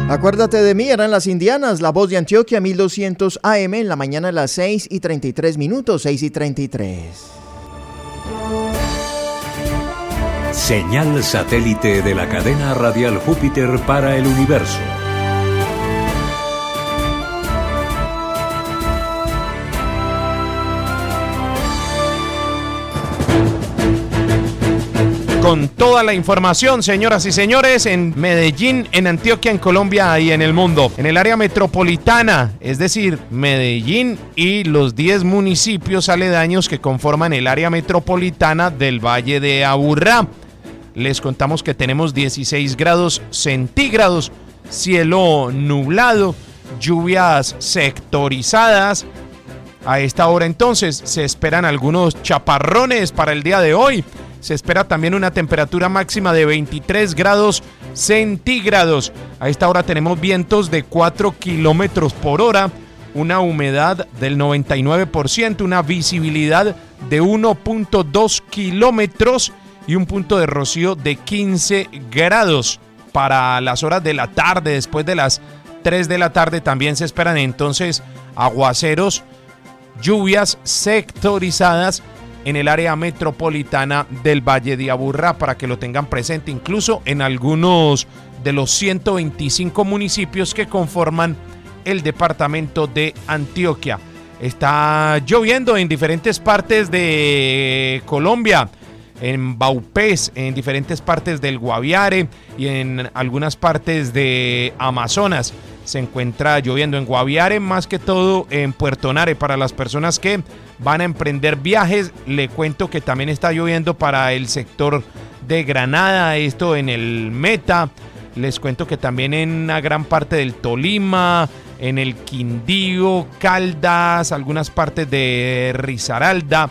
Acuérdate de mí, eran las Indianas, La Voz de Antioquia, 1200 AM, en la mañana a las 6:33, 6:33. Señal satélite de la cadena radial Júpiter para el universo. Con toda la información, señoras y señores, en Medellín, en Antioquia, en Colombia y en el mundo. En el área metropolitana, es decir, Medellín y los 10 municipios aledaños que conforman el área metropolitana del Valle de Aburrá. Les contamos que tenemos 16 grados centígrados, cielo nublado, lluvias sectorizadas. A esta hora entonces se esperan algunos chaparrones para el día de hoy. Se espera también una temperatura máxima de 23 grados centígrados. A esta hora tenemos vientos de 4 kilómetros por hora, una humedad del 99%, una visibilidad de 1.2 kilómetros y un punto de rocío de 15 grados. Para las horas de la tarde, después de las 3 de la tarde, también se esperan entonces aguaceros, lluvias sectorizadas en el área metropolitana del Valle de Aburrá, para que lo tengan presente, incluso en algunos de los 125 municipios que conforman el departamento de Antioquia. Está lloviendo en diferentes partes de Colombia, en Vaupés, en diferentes partes del Guaviare y en algunas partes de Amazonas. Se encuentra lloviendo en Guaviare, más que todo en Puerto Nare. Para las personas que van a emprender viajes, le cuento que también está lloviendo para el sector de Granada, esto en el Meta. Les cuento que también en una gran parte del Tolima, en el Quindío, Caldas, algunas partes de Risaralda,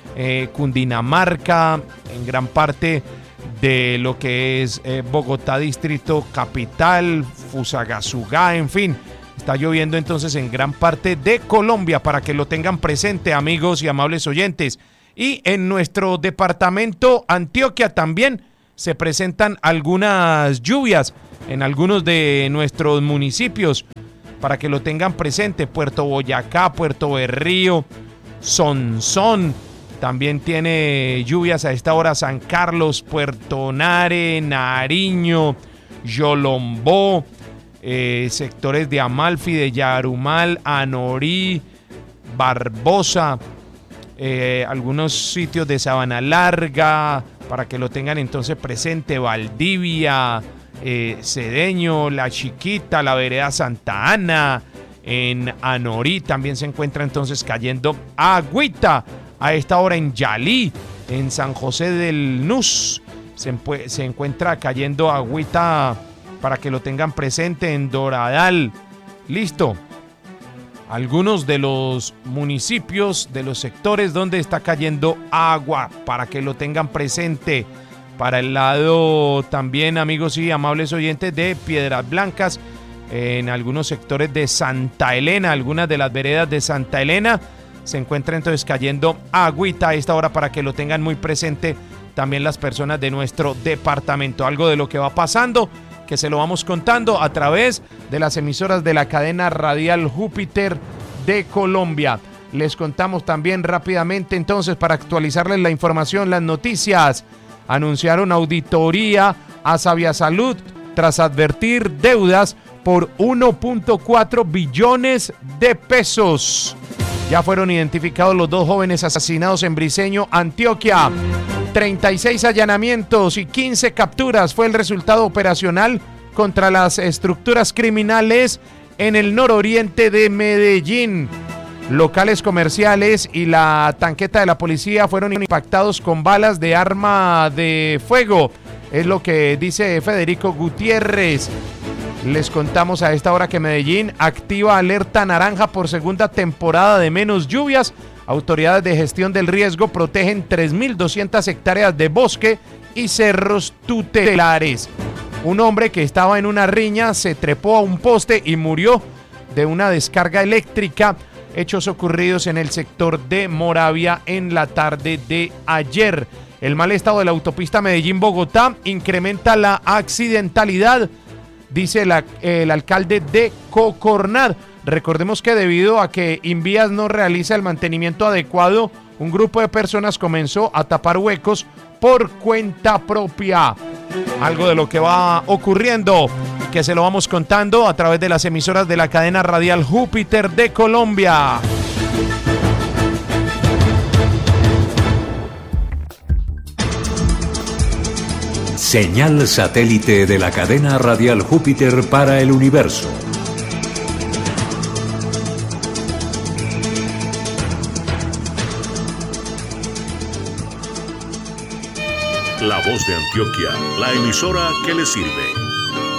Cundinamarca, en gran parte de lo que es Bogotá, Distrito Capital, Fusagasugá, en fin. Está lloviendo entonces en gran parte de Colombia, para que lo tengan presente, amigos y amables oyentes. Y en nuestro departamento Antioquia también se presentan algunas lluvias en algunos de nuestros municipios, para que lo tengan presente. Puerto Boyacá, Puerto Berrío, Sonsón. También tiene lluvias a esta hora San Carlos, Puerto Nare, Nariño, Yolombó, sectores de Amalfi, de Yarumal, Anorí, Barbosa, algunos sitios de Sabana Larga, para que lo tengan entonces presente, Valdivia, Cedeño, La Chiquita, la vereda Santa Ana. En Anorí también se encuentra entonces cayendo agüita. A esta hora en Yalí, en San José del Nus, se encuentra cayendo agüita, para que lo tengan presente, en Doradal. Listo. Algunos de los municipios, de los sectores donde está cayendo agua, para que lo tengan presente. Para el lado también, amigos y amables oyentes, de Piedras Blancas, en algunos sectores de Santa Elena, algunas de las veredas de Santa Elena, se encuentra entonces cayendo agüita a esta hora, para que lo tengan muy presente también las personas de nuestro departamento. Algo de lo que va pasando, que se lo vamos contando a través de las emisoras de la cadena radial Júpiter de Colombia. Les contamos también rápidamente entonces, para actualizarles la información, las noticias. Anunciaron auditoría a Sabia Salud tras advertir deudas por 1.4 billones de pesos. Ya fueron identificados los 2 jóvenes asesinados en Briceño, Antioquia. 36 allanamientos y 15 capturas fue el resultado operacional contra las estructuras criminales en el nororiente de Medellín. Locales comerciales y la tanqueta de la policía fueron impactados con balas de arma de fuego. Es lo que dice Federico Gutiérrez. Les contamos a esta hora que Medellín activa alerta naranja por segunda temporada de menos lluvias. Autoridades de gestión del riesgo protegen 3.200 hectáreas de bosque y cerros tutelares. Un hombre que estaba en una riña se trepó a un poste y murió de una descarga eléctrica. Hechos ocurridos en el sector de Moravia en la tarde de ayer. El mal estado de la autopista Medellín-Bogotá incrementa la accidentalidad dice el alcalde de Cocornad. Recordemos que debido a que Invías no realiza el mantenimiento adecuado, un grupo de personas comenzó a tapar huecos por cuenta propia. Algo de lo que va ocurriendo, que se lo vamos contando a través de las emisoras de la cadena radial Júpiter de Colombia. Señal satélite de la cadena radial Júpiter para el universo. La Voz de Antioquia, la emisora que le sirve.